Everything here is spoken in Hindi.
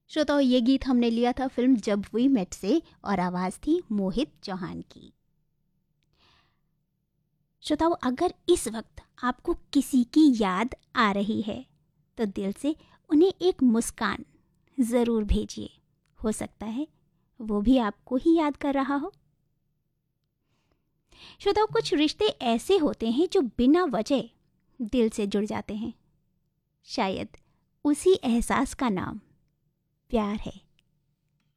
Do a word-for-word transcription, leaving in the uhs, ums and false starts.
श्रोताओं, ये गीत हमने लिया था फिल्म जब वी मेट से और आवाज़ थी मोहित चौहान की। श्रोताओं, अगर इस वक्त आपको किसी की याद आ रही है तो दिल से उन्हें एक मुस्कान ज़रूर भेजिए। हो सकता है वो भी आपको ही याद कर रहा हो। श्रोताओं, कुछ रिश्ते ऐसे होते हैं जो बिना वजह दिल से जुड़ जाते हैं। शायद उसी एहसास का नाम प्यार है।